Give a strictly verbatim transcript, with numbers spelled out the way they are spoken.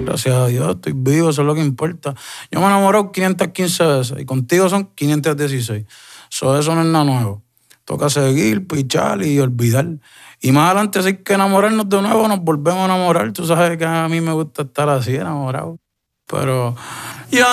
Gracias a Dios, estoy vivo, eso es lo que importa. Yo me he enamorado quinientas quince veces y contigo son quinientas dieciséis. So, eso no es nada nuevo. Toca seguir, pichar y olvidar. Y más adelante, si hay que enamorarnos de nuevo, nos volvemos a enamorar. Tú sabes que a mí me gusta estar así, enamorado. Pero ya